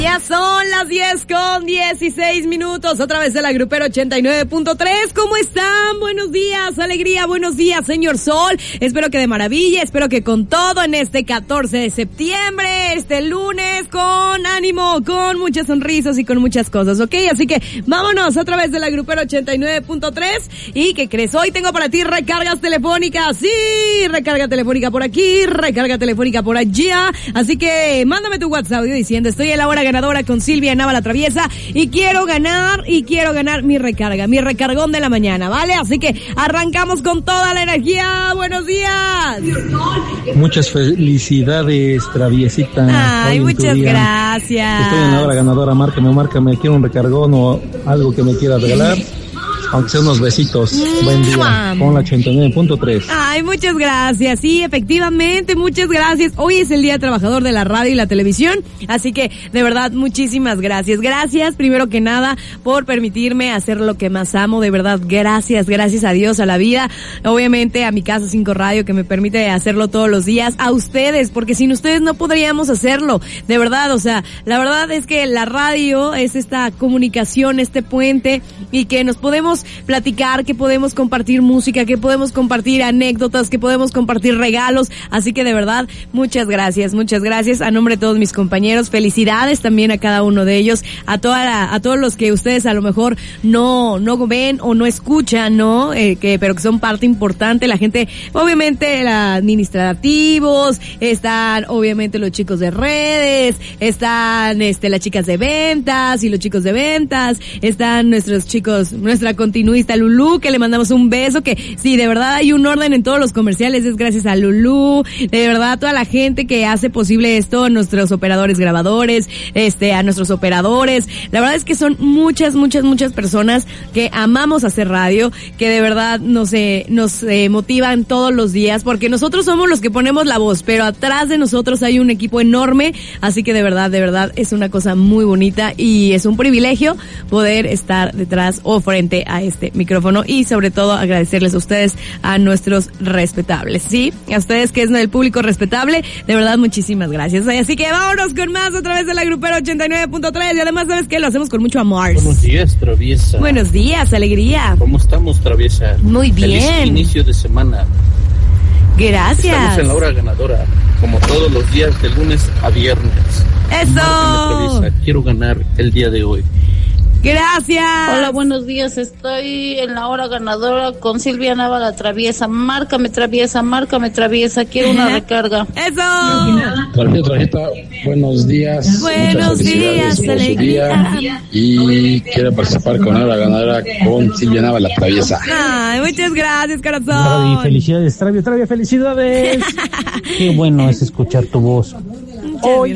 Ya son las 10:16, otra vez de la Grupera 89.3. ¿Cómo están? Buenos días, alegría, buenos días, señor Sol. Espero que de maravilla, espero que con todo en este 14 de septiembre, este lunes, con ánimo, con muchas sonrisas y con muchas cosas, ¿ok? Así que vámonos otra vez de la Grupera 89.3. ¿Y qué crees? Hoy tengo para ti recargas telefónicas. Sí, recarga telefónica por aquí, recarga telefónica por allá. Así que mándame tu WhatsApp diciendo: estoy en la hora ganadora con Silvia Nava la Traviesa y quiero ganar mi recarga, mi recargón de la mañana, ¿vale? Así que arrancamos con toda la energía. Buenos días. Muchas felicidades, Traviesita. Ay, muchas gracias. Estoy en la hora ganadora, márcame, quiero un recargón o algo que me quiera regalar. Aunque sea unos besitos. Buen día. Con la 89.3. Ay, muchas gracias. Sí, efectivamente, muchas gracias. Hoy es el Día Trabajador de la Radio y la Televisión. Así que, de verdad, muchísimas gracias. Gracias, primero que nada, por permitirme hacer lo que más amo. De verdad, gracias a Dios, a la vida. Obviamente, a mi Casa 5 Radio, que me permite hacerlo todos los días. A ustedes, porque sin ustedes no podríamos hacerlo. De verdad, o sea, la verdad es que la radio es esta comunicación, este puente, y que nos podemos platicar, que podemos compartir música, que podemos compartir anécdotas, que podemos compartir regalos. Así que de verdad, muchas gracias a nombre de todos mis compañeros. Felicidades también a cada uno de ellos, a todos los que ustedes a lo mejor no ven o no escuchan, ¿no? Pero que son parte importante. La gente, obviamente, los administrativos, están obviamente los chicos de redes, están las chicas de ventas y los chicos de ventas, están nuestros chicos, nuestra continuista Lulú, que le mandamos un beso, que sí, de verdad hay un orden en todos los comerciales, es gracias a Lulú. De verdad, toda la gente que hace posible esto, nuestros operadores grabadores, a nuestros operadores. La verdad es que son muchas personas que amamos hacer radio, que de verdad nos motivan todos los días, porque nosotros somos los que ponemos la voz, pero atrás de nosotros hay un equipo enorme. Así que de verdad es una cosa muy bonita y es un privilegio poder estar detrás o frente a este micrófono, y sobre todo agradecerles a ustedes, a nuestros respetables, ¿sí? A ustedes, que es el público respetable, de verdad, muchísimas gracias. Así que vámonos con más a través de la Grupera 89.3, y además, ¿sabes qué? Lo hacemos con mucho amor. Buenos días, Traviesa. Buenos días, alegría. ¿Cómo estamos, Traviesa? Muy bien. Feliz inicio de semana. Gracias. Estamos en la hora ganadora, como todos los días, de lunes a viernes. ¡Eso! Márcame, Traviesa, quiero ganar el día de hoy. Gracias. Hola, buenos días. Estoy en la hora ganadora con Silvia Nava la Traviesa. Márcame, Traviesa. Quiero una recarga. ¡Eso! Traviesa, buenos días. Buenos días, alegría. Y quiero participar con la hora ganadora con Silvia Nava la Traviesa. Ay, muchas gracias, corazón. Travi, felicidades, Travia, felicidades. Qué bueno es escuchar tu voz. Hoy.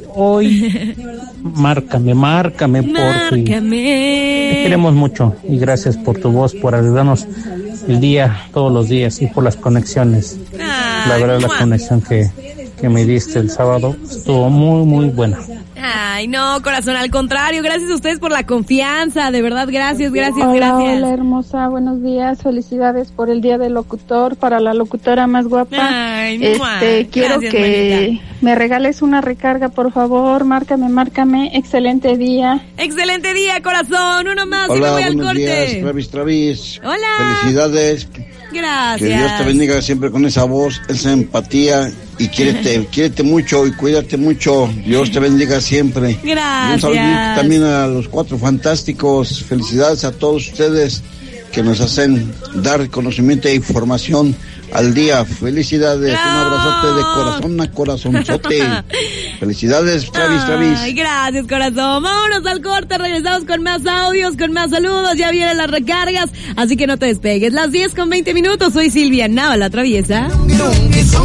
Márcame, porfi. Te queremos mucho y gracias por tu voz, por ayudarnos el día, todos los días, y por las conexiones. La verdad, la conexión que me diste el sábado estuvo muy buena. Ay, no, corazón, al contrario, gracias a ustedes por la confianza, de verdad, gracias. Hola, hermosa, buenos días, felicidades por el Día del Locutor, para la locutora más guapa. Ay, quiero gracias, que manita. me regales una recarga, por favor, márcame, excelente día. Excelente día, corazón, uno más. Hola, y me voy al buenos corte. días, Travis. Hola. Felicidades. Gracias. Que Dios te bendiga siempre con esa voz, esa empatía, y quiérete mucho y cuídate mucho. Dios te bendiga siempre. Gracias. Y un saludo también a los Cuatro Fantásticos. Felicidades a todos ustedes que nos hacen dar conocimiento e información al día. Felicidades. ¡Bravo! Un abrazote de corazón a corazonzote. Felicidades, Travis. Ay, gracias, corazón. Vámonos al corte, regresamos con más audios, con más saludos. Ya vienen las recargas, así que no te despegues. Las 10:20. Soy Silvia Nava la Traviesa. ¡Viva los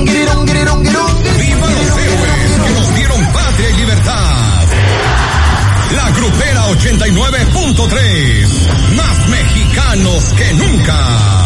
héroes que nos dieron patria y libertad! La Grupera 89.3, más mexicanos que nunca.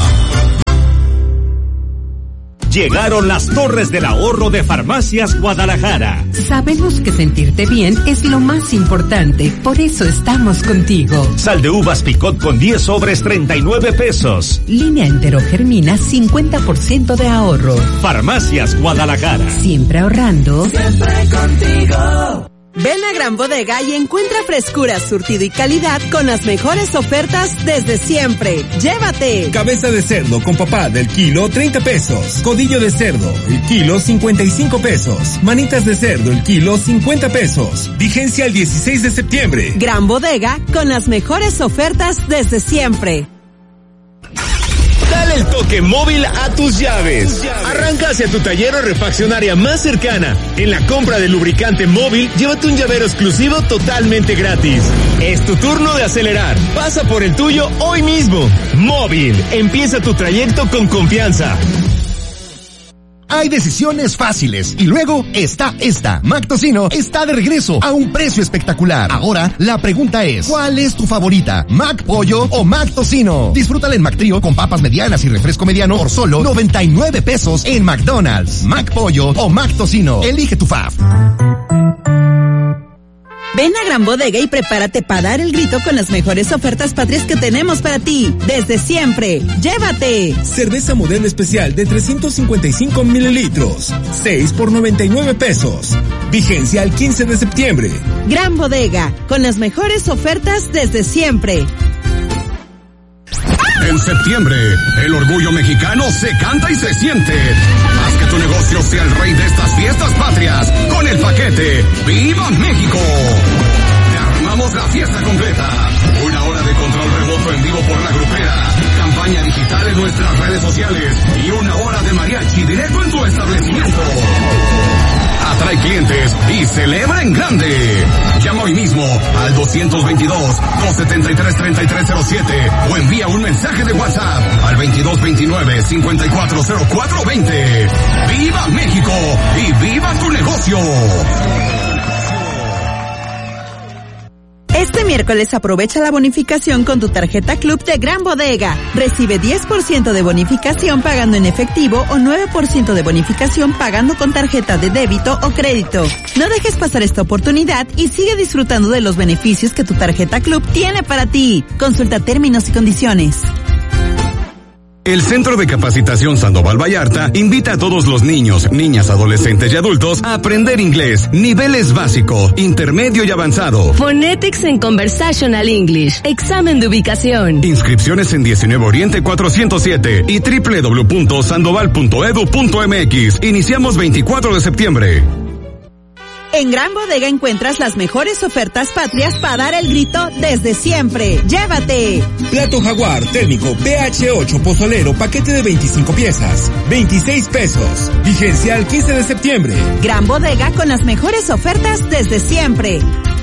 Llegaron las Torres del Ahorro de Farmacias Guadalajara. Sabemos que sentirte bien es lo más importante, por eso estamos contigo. Sal de uvas Picot con 10 sobres, 39 pesos. Línea enterogermina, 50% de ahorro. Farmacias Guadalajara. Siempre ahorrando. Siempre contigo. Ven a Gran Bodega y encuentra frescura, surtido y calidad con las mejores ofertas desde siempre. ¡Llévate! Cabeza de cerdo con papá del kilo, 30 pesos. Codillo de cerdo, el kilo, 55 pesos. Manitas de cerdo, el kilo, 50 pesos. Vigencia el 16 de septiembre. Gran Bodega con las mejores ofertas desde siempre. Dale el toque móvil a tus llaves. Arranca hacia tu taller o refaccionaria más cercana. En la compra de lubricante móvil, llévate un llavero exclusivo totalmente gratis. Es tu turno de acelerar. Pasa por el tuyo hoy mismo. Móvil, empieza tu trayecto con confianza. Hay decisiones fáciles y luego está esta. Mac Tocino está de regreso a un precio espectacular. Ahora, la pregunta es, ¿cuál es tu favorita? ¿Mac Pollo o Mac Tocino? Disfrútala en Mac Trío con papas medianas y refresco mediano por solo 99 pesos en McDonald's. Mac Pollo o Mac Tocino. Elige tu fave. Ven a Gran Bodega y prepárate para dar el grito con las mejores ofertas patrias que tenemos para ti. Desde siempre. ¡Llévate! Cerveza Modelo Especial de 355 mililitros. 6 por 99 pesos. Vigencia al 15 de septiembre. Gran Bodega, con las mejores ofertas desde siempre. En septiembre, el orgullo mexicano se canta y se siente. Haz que tu negocio sea el rey de estas fiestas patrias con el paquete ¡Viva México! Te armamos la fiesta completa. 1 hora de control remoto en vivo por La Grupera. Campaña digital en nuestras redes sociales. Y 1 hora de mariachi directo en tu establecimiento. Atrae clientes y celebra en grande. Llama hoy mismo al 222-273-3307 o envía un mensaje de WhatsApp al 2229-540420. ¡Viva México y viva tu negocio! Este miércoles aprovecha la bonificación con tu tarjeta Club de Gran Bodega. Recibe 10% de bonificación pagando en efectivo o 9% de bonificación pagando con tarjeta de débito o crédito. No dejes pasar esta oportunidad y sigue disfrutando de los beneficios que tu tarjeta Club tiene para ti. Consulta términos y condiciones. El Centro de Capacitación Sandoval Vallarta invita a todos los niños, niñas, adolescentes y adultos a aprender inglés, niveles básico, intermedio y avanzado. Phonetics en Conversational English, examen de ubicación. Inscripciones en 19 Oriente 407 y www.sandoval.edu.mx. Iniciamos 24 de septiembre. En Gran Bodega encuentras las mejores ofertas patrias para dar el grito desde siempre. ¡Llévate! Plato Jaguar térmico PH8 pozolero paquete de 25 piezas. 26 pesos. Vigencia al 15 de septiembre. Gran Bodega con las mejores ofertas desde siempre.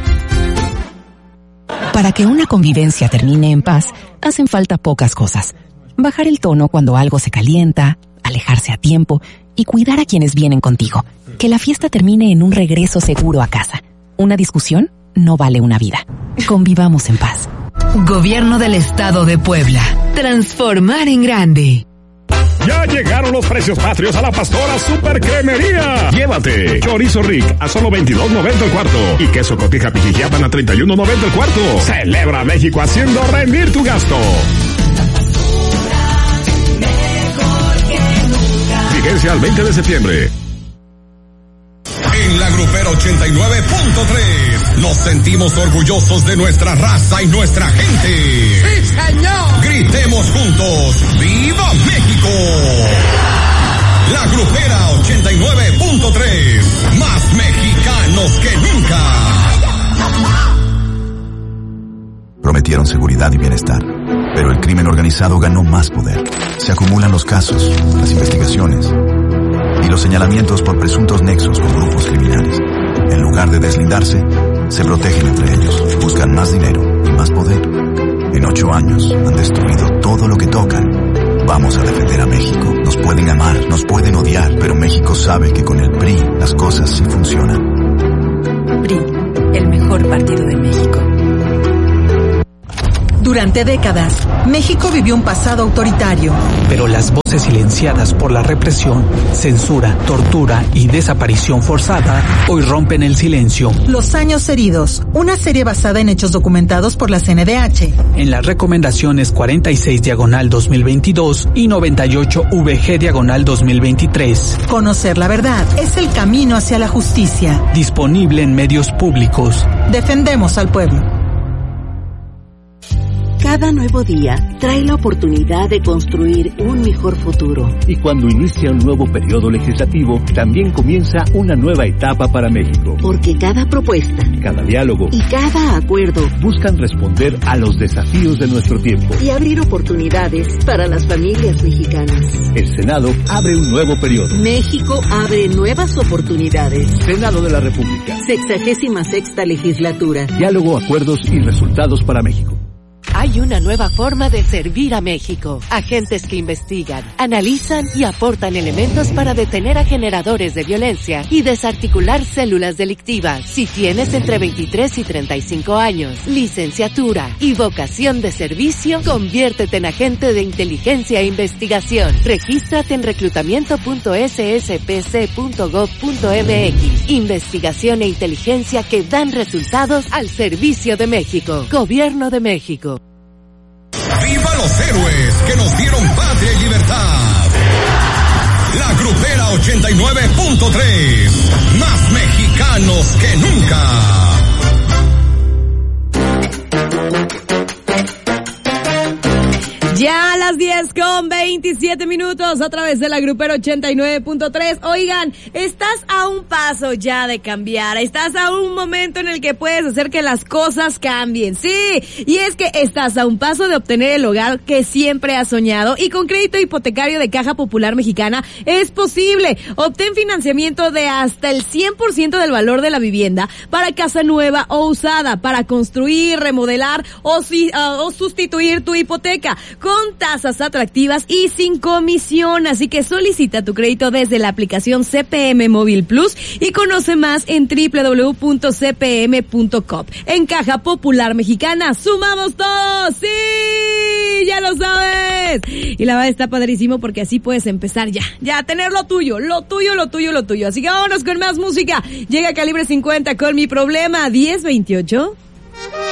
Para que una convivencia termine en paz, hacen falta pocas cosas. Bajar el tono cuando algo se calienta, alejarse a tiempo y cuidar a quienes vienen contigo. Que la fiesta termine en un regreso seguro a casa. Una discusión no vale una vida. Convivamos en paz. Gobierno del Estado de Puebla. Transformar en grande. Ya llegaron los precios patrios a la Pastora Super Cremería. Llévate chorizo Rick a solo $22.90 el cuarto y queso Cotija Pijijiapan a $31.90 el cuarto. Celebra México haciendo rendir tu gasto. Vigencia al 20 de septiembre. En La Grupera 89.3 nos sentimos orgullosos de nuestra raza y nuestra gente. ¡Sí, señor! Gritemos juntos, ¡Viva México! La Grupera 89.3, más mexicanos que nunca. Prometieron seguridad y bienestar, pero el crimen organizado ganó más poder. Se acumulan los casos, las investigaciones y los señalamientos por presuntos nexos con grupos criminales. En lugar de deslindarse, se protegen entre ellos, buscan más dinero y más poder. En 8 años han destruido todo lo que tocan. Vamos a defender a México. Nos pueden amar, nos pueden odiar, pero México sabe que con el PRI las cosas sí funcionan. PRI, el mejor partido de México. Durante décadas, México vivió un pasado autoritario. Pero las voces silenciadas por la represión, censura, tortura y desaparición forzada hoy rompen el silencio. Los años heridos, una serie basada en hechos documentados por la CNDH. En las recomendaciones 46/2022 y 98VG/2023. Conocer la verdad es el camino hacia la justicia. Disponible en medios públicos. Defendemos al pueblo. Cada nuevo día trae la oportunidad de construir un mejor futuro. Y cuando inicia un nuevo periodo legislativo, también comienza una nueva etapa para México. Porque cada propuesta, cada diálogo y cada acuerdo buscan responder a los desafíos de nuestro tiempo y abrir oportunidades para las familias mexicanas. El Senado abre un nuevo periodo. México abre nuevas oportunidades. Senado de la República. 66ª legislatura. Diálogo, acuerdos y resultados para México. Hay una nueva forma de servir a México. Agentes que investigan, analizan y aportan elementos para detener a generadores de violencia y desarticular células delictivas. Si tienes entre 23 y 35 años, licenciatura y vocación de servicio, conviértete en agente de inteligencia e investigación. Regístrate en reclutamiento.sspc.gov.mx. Investigación e inteligencia que dan resultados al servicio de México. Gobierno de México. ¡Viva los héroes que nos dieron patria y libertad! La Grupera 89.3, más mexicanos que nunca. Ya a las 10:27 a través de la Grupera 89.3. Oigan, estás a un paso ya de cambiar, estás a un momento en el que puedes hacer que las cosas cambien, sí, y es que estás a un paso de obtener el hogar que siempre has soñado, y con crédito hipotecario de Caja Popular Mexicana es posible. Obtén financiamiento de hasta el 100% del valor de la vivienda para casa nueva o usada, para construir, remodelar o sustituir tu hipoteca, con tasas atractivas y sin comisión. Así que solicita tu crédito desde la aplicación CPM Móvil Plus y conoce más en www.cpm.com. En Caja Popular Mexicana, ¡sumamos todos! ¡Sí! ¡Ya lo sabes! Y la verdad está padrísimo porque así puedes empezar ya a tener lo tuyo. Así que vámonos con más música. Llega Calibre 50 con Mi Problema 1028.